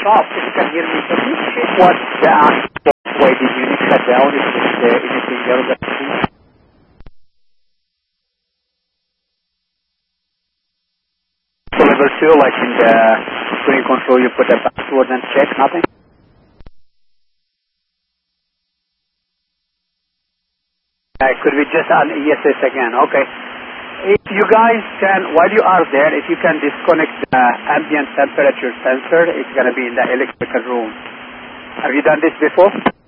soft. If you can hear me, can you check what the actual why the unit shut down? Is there anything else that you see? So level 2, like in the screen control, you put a password and check, nothing? Could we just on ESS again? Okay. If you guys can, while you are there, if you can disconnect the ambient temperature sensor, it's going to be in the electrical room. Have you done this before?